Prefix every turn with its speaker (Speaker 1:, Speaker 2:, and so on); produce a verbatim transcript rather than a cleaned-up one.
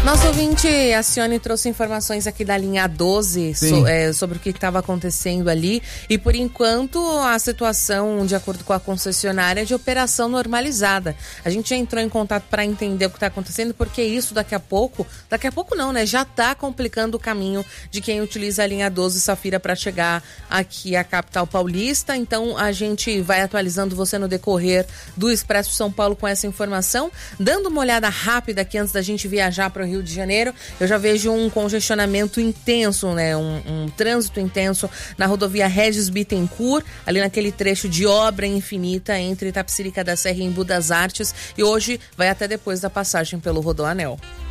Speaker 1: Nosso ouvinte, a Cione, trouxe informações aqui da linha doze so, é, sobre o que estava acontecendo ali. E por enquanto a situação, de acordo com a concessionária, é de operação normalizada. A gente já entrou em contato para entender o que está acontecendo, porque isso daqui a pouco, daqui a pouco não, né? Já está complicando o caminho de quem utiliza a linha doze Safira para chegar aqui à capital paulista. Então a gente vai atualizando você no decorrer do Expresso São Paulo com essa informação. Dando uma olhada rápida aqui antes da gente viajar para o Rio de Janeiro, eu já vejo um congestionamento intenso, né? Um, um trânsito intenso na rodovia Regis Bittencourt, ali naquele trecho de obra infinita entre Itapecerica da Serra e Embu das Artes, e hoje vai até depois da passagem pelo Rodoanel.